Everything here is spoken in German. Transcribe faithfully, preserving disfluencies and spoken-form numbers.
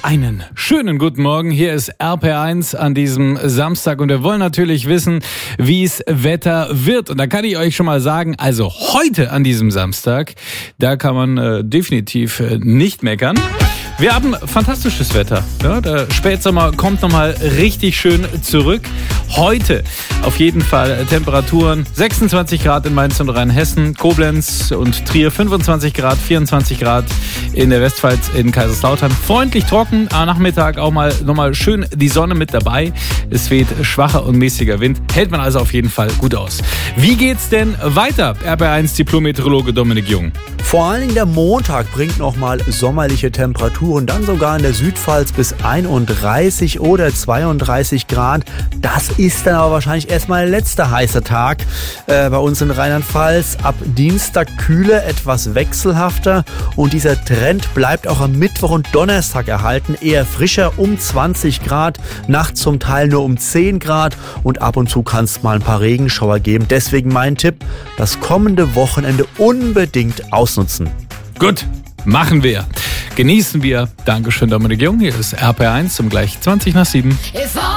Einen schönen guten Morgen, hier ist R P R eins an diesem Samstag und wir wollen natürlich wissen, wie es Wetter wird. Und da kann ich euch schon mal sagen, also heute an diesem Samstag, da kann man äh, definitiv äh, nicht meckern. Wir haben fantastisches Wetter. Ja, der Spätsommer kommt nochmal richtig schön zurück. Heute auf jeden Fall Temperaturen sechsundzwanzig Grad in Mainz und Rheinhessen, Koblenz und Trier fünfundzwanzig Grad, vierundzwanzig Grad in der Westpfalz, in Kaiserslautern. Freundlich trocken, am Nachmittag auch mal nochmal schön die Sonne mit dabei. Es weht schwacher und mäßiger Wind. Hält man also auf jeden Fall gut aus. Wie geht's denn weiter? R P R eins Diplom-Meteorologe Dominik Jung. Vor allen Dingen der Montag bringt nochmal sommerliche Temperaturen, dann sogar in der Südpfalz bis einunddreißig oder zweiunddreißig Grad. Das ist dann aber wahrscheinlich erstmal der letzte heiße Tag äh, bei uns in Rheinland-Pfalz. Ab Dienstag kühler, etwas wechselhafter und dieser Trend bleibt auch am Mittwoch und Donnerstag erhalten. Eher frischer, um zwanzig Grad, nachts zum Teil nur um zehn Grad und ab und zu kann es mal ein paar Regenschauer geben. Deswegen mein Tipp, das kommende Wochenende unbedingt ausnutzen. Gut, machen wir. Genießen wir. Dankeschön, Dominik Jung. Hier ist R P R eins um gleich zwanzig nach sieben.